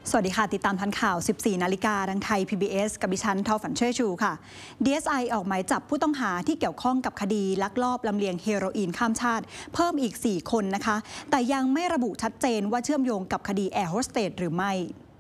สวัสดีค่ะติดตามทันข่าว 14 นาฬิกาทางไทย PBS กับดิฉันทอฝันเช่ชูค่ะ DSI ออกหมายจับผู้ต้องหาที่เกี่ยวข้องกับคดีลักลอบลำเลียงเฮโรอีนข้ามชาติเพิ่มอีก 4 คนนะคะแต่ยังไม่ระบุชัดเจนว่าเชื่อมโยงกับคดีแอร์โฮสเตสหรือไม่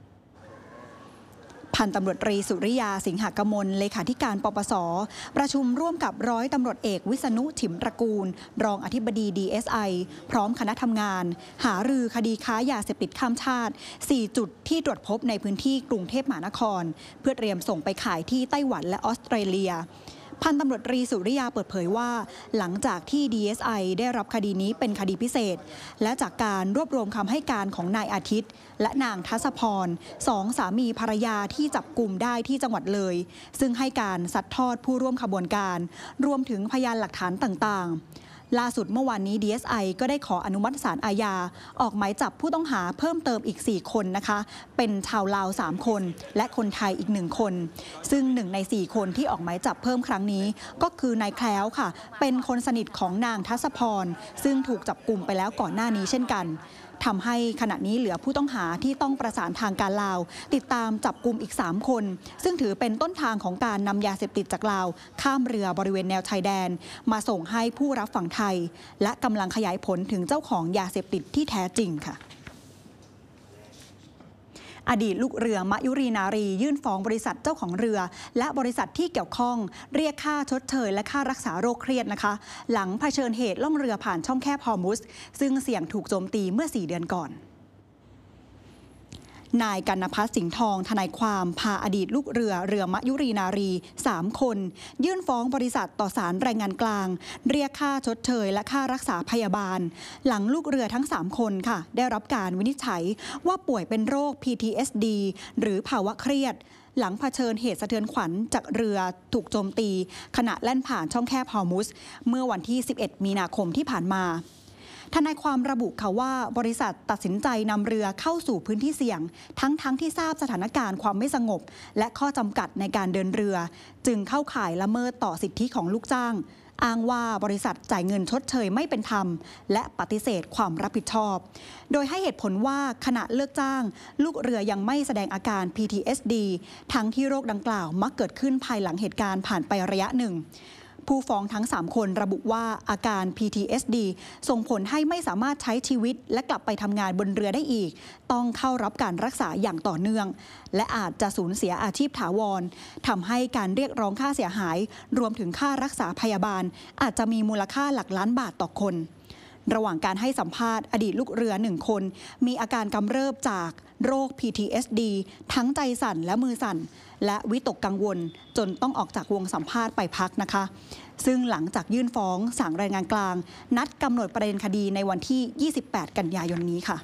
พันตำรวจตรีสุริยาสิงหกมลเลขาธิการปปส.ประชุมร่วมกับร้อยตำรวจเอกวิษณุฉิมตระกูลรองอธิบดี DSI พร้อมคณะทำงานหารือคดีค้ายาเสพติดข้ามชาติ4จุดที่ตรวจพบในพื้นที่กรุงเทพมหานครเพื่อเตรียมส่งไปขายที่ไต้หวันและออสเตรเลียพันตำรวจตรีสุริยาเปิดเผยว่าหลังจากที่ DSI ได้รับคดีนี้เป็นคดีพิเศษและจากการรวบรวมคำให้การของนายอาทิตย์และนางทัศพรสองสามีภรรยาที่จับกุมได้ที่จังหวัดเลยซึ่งให้การซัดทอดผู้ร่วมขบวนการรวมถึงพยานหลักฐานต่างๆล่าสุดเมื่อวานนี้ DSI ก็ได้ขออนุมัติศาลอาญาออกหมายจับผู้ต้องหาเพิ่มเติมอีก4คนนะคะเป็นชาวลาว3คนและคนไทยอีก1คนซึ่ง1ใน4คนที่ออกหมายจับเพิ่มครั้งนี้ก็คือนายแคล้วค่ะเป็นคนสนิทของนางทัศพรซึ่งถูกจับกุมไปแล้วก่อนหน้านี้เช่นกันทำให้ขณะนี้เหลือผู้ต้องหาที่ต้องประสานทางการลาวติดตามจับกุมอีก3คนซึ่งถือเป็นต้นทางของการนำยาเสพติดจากลาวข้ามเรือบริเวณแนวชายแดนมาส่งให้ผู้รับฝั่งไทยและกำลังขยายผลถึงเจ้าของยาเสพติดที่แท้จริงค่ะอดีตลูกเรือมะยุรีนารียื่นฟ้องบริษัทเจ้าของเรือและบริษัทที่เกี่ยวข้องเรียกค่าชดเชยและค่ารักษาโรคเครียดนะคะหลังเผชิญเหตุล่องเรือผ่านช่องแคบฮอร์มุสซึ่งเสี่ยงถูกโจมตีเมื่อ4 เดือนก่อนนายกนภัสสิงห์ทองทนายความพาอดีตลูกเรือมะยุรีนารี3คนยื่นฟ้องบริษัทต่อศาลแรงงานกลางเรียกค่าชดเชยและค่ารักษาพยาบาลหลังลูกเรือทั้ง3คนค่ะได้รับการวินิจฉัยว่าป่วยเป็นโรค PTSD หรือภาวะเครียดหลังเผชิญเหตุสะเทือนขวัญจากเรือถูกโจมตีขณะแล่นผ่านช่องแคบฮอร์มุสเมื่อวันที่11 มีนาคมที่ผ่านมาทนายความระบุค่ะว่าบริษัทตัดสินใจนำเรือเข้าสู่พื้นที่เสี่ยงทั้งที่ทราบสถานการณ์ความไม่สงบและข้อจำกัดในการเดินเรือจึงเข้าข่ายละเมิดต่อสิทธิของลูกจ้างอ้างว่าบริษัทจ่ายเงินชดเชยไม่เป็นธรรมและปฏิเสธความรับผิดชอบโดยให้เหตุผลว่าขณะเลิกจ้างลูกเรือยังไม่แสดงอาการ PTSD ทั้งที่โรคดังกล่าวมักเกิดขึ้นภายหลังเหตุการณ์ผ่านไประยะหนึ่งผู้ฟ้องทั้ง3คนระบุว่าอาการ PTSD ส่งผลให้ไม่สามารถใช้ชีวิตและกลับไปทำงานบนเรือได้อีกต้องเข้ารับการรักษาอย่างต่อเนื่องและอาจจะสูญเสียอาชีพถาวรทำให้การเรียกร้องค่าเสียหายรวมถึงค่ารักษาพยาบาลอาจจะมีมูลค่าหลักล้านบาทต่อคนระหว่างการให้สัมภาษณ์อดีตลูกเรือ1คนมีอาการกำเริบจากโรค PTSD ทั้งใจสั่นและมือสั่นและวิตกกังวลจนต้องออกจากวงสัมภาษณ์ไปพักนะคะซึ่งหลังจากยื่นฟ้องศาลแรงงานกลางนัดกำหนดประเด็นคดีในวันที่ 28 กันยายนนี้ค่ะ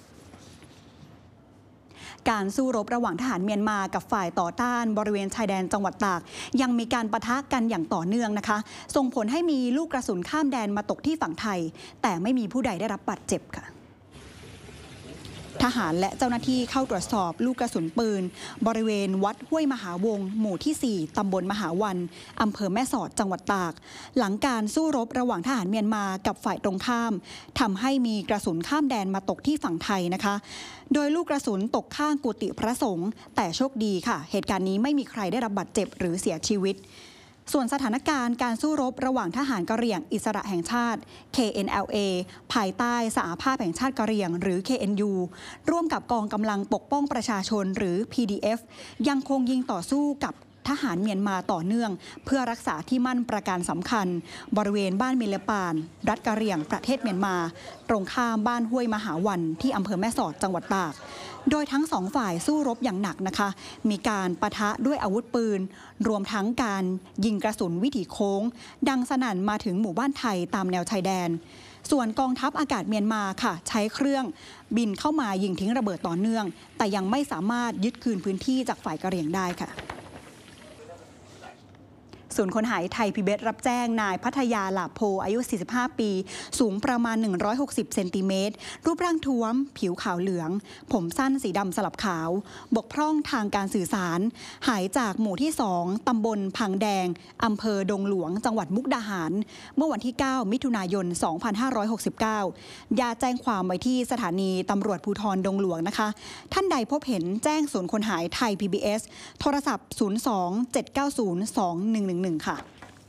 การสู้รบระหว่างทหารเมียนมากับฝ่ายต่อต้านบริเวณชายแดนจังหวัดตากยังมีการปะทะกันอย่างต่อเนื่องนะคะส่งผลให้มีลูกกระสุนข้ามแดนมาตกที่ฝั่งไทยแต่ไม่มีผู้ใดได้รับบาดเจ็บค่ะทหารและเจ้าหน้าที่เข้าตรวจสอบลูกกระสุนปืนบริเวณวัดห้วยมหาวงหมู่ที่ 4 ตำบลมหาวันอำเภอแม่สอดจังหวัดตากหลังการสู้รบระหว่างทหารเมียนมากับฝ่ายตรงข้ามทำให้มีกระสุนข้ามแดนมาตกที่ฝั่งไทยนะคะโดยลูกกระสุนตกข้างกุฏิพระสงฆ์แต่โชคดีค่ะเหตุการณ์นี้ไม่มีใครได้รับบาดเจ็บหรือเสียชีวิตส่วนสถานการณ์การสู้รบระหว่างทหารกะเหรี่ยงอิสระแห่งชาติ KNLA ภายใต้สหภาพแห่งชาติกะเหรี่ยงหรือ KNU ร่วมกับกองกำลังปกป้องประชาชนหรือ PDF ยังคงยิงต่อสู้กับทหารเมียนมาต่อเนื่องเพื่อรักษาที่มั่นประการสำคัญบริเวณบ้านมิเลปานรัฐกะเหรี่ยงประเทศเมียนมาตรงข้ามบ้านห้วยมหาวันที่อำเภอแม่สอดจังหวัดตากโดยทั้ง2ฝ่ายสู้รบอย่างหนักนะคะมีการปะทะด้วยอาวุธปืนรวมทั้งการยิงกระสุนวิถีโค้งดังสนั่นมาถึงหมู่บ้านไทยตามแนวชายแดนส่วนกองทัพอากาศเมียนมาค่ะใช้เครื่องบินเข้ามายิงทิ้งระเบิดต่อเนื่องแต่ยังไม่สามารถยึดคืนพื้นที่จากฝ่ายกะเหรี่ยงได้ค่ะศูนย์ค้นหาไทย PBS รับแจ้งนายพัทยาหลาโพอายุ 45 ปี สูงประมาณ 160 เซนติเมตร รูปร่างท้วม ผิวขาวเหลือง ผมสั้นสีดำสลับขาว บกพร่องทางการสื่อสาร หายจากหมู่ที่ 2 ตำบลพังแดง อำเภอดงหลวง จังหวัดมุกดาหาร เมื่อวันที่ 9 มิถุนายน 2569 ญาติแจ้งความไว้ที่สถานีตำรวจภูธรดงหลวงนะคะ ท่านใดพบเห็นแจ้งศูนย์ค้นหาไทย PBS โทรศัพท์ 02-790-2111 ค่ะ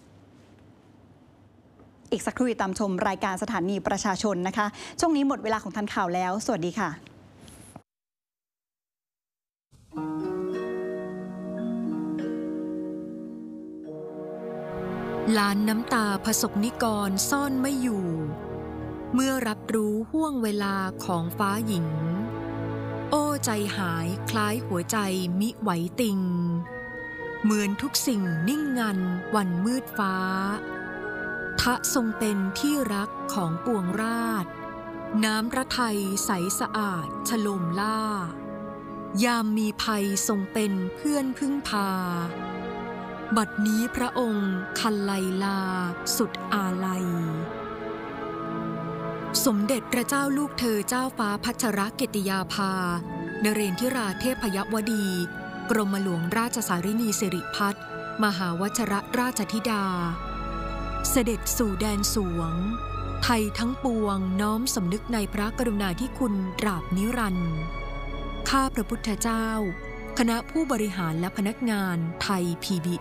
อีกสักครู่ตามชมรายการสถานีประชาชนนะคะ ช่วงนี้หมดเวลาของทันข่าวแล้ว สวัสดีค่ะล้านน้ำตาประสบนิกรซ่อนไม่อยู่เมื่อรับรู้ห่วงเวลาของฟ้าหญิงโอ้ใจหายคล้ายหัวใจมิไหวติงเหมือนทุกสิ่งนิ่งงันวันมืดฟ้าทะทรงเป็นที่รักของปวงราษฎร์น้ำพระทัยใสสะอาดฉโลมล่ายามมีภัยทรงเป็นเพื่อนพึ่งพาบัดนี้พระองค์คันไลลาสุดอาลัยสมเด็จพระเจ้าลูกเธอเจ้าฟ้าพัชรกิติยาภานเรนทิราเทพยวดีกรมหลวงราชสารินีสิริพัฒน์มหาวชรราชธิดาเสด็จสู่แดนสวงไทยทั้งปวงน้อมสำนึกในพระกรุณาธิคุณตราบนิรันดร์ข้าพระพุทธเจ้าคณะผู้บริหารและพนักงานไทย PBS